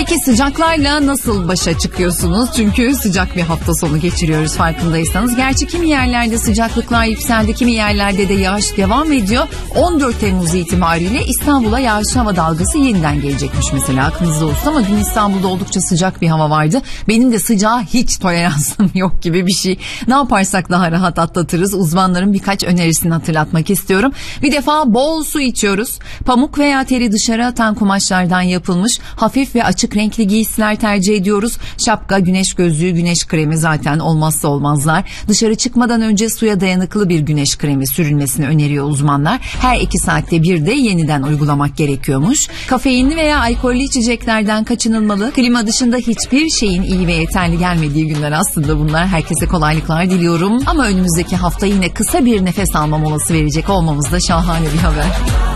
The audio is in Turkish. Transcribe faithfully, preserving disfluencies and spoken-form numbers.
Peki sıcaklarla nasıl başa çıkıyorsunuz? Çünkü sıcak bir hafta sonu geçiriyoruz farkındaysanız. Gerçi kimi yerlerde sıcaklıklar yükseldi, kimi yerlerde de yağış devam ediyor. on dört Temmuz itibariyle İstanbul'a yağışlı hava dalgası yeniden gelecekmiş mesela, aklınızda olsun. Ama dün İstanbul'da oldukça sıcak bir hava vardı. Benim de sıcağa hiç toleransım yok gibi bir şey. Ne yaparsak daha rahat atlatırız? Uzmanların birkaç önerisini hatırlatmak istiyorum. Bir defa bol su içiyoruz. Pamuk veya teri dışarı atan kumaşlardan yapılmış hafif ve açık renkli giysiler tercih ediyoruz. Şapka, güneş gözlüğü, güneş kremi zaten olmazsa olmazlar. Dışarı çıkmadan önce suya dayanıklı bir güneş kremi sürülmesini öneriyor uzmanlar. Her iki saatte bir de yeniden uygulamak gerekiyormuş. Kafeinli veya alkollü içeceklerden kaçınılmalı. Klima dışında hiçbir şeyin iyi ve yeterli gelmediği günler aslında bunlar. Herkese kolaylıklar diliyorum. Ama önümüzdeki hafta yine kısa bir nefes alma molası verecek olmamız da şahane bir haber.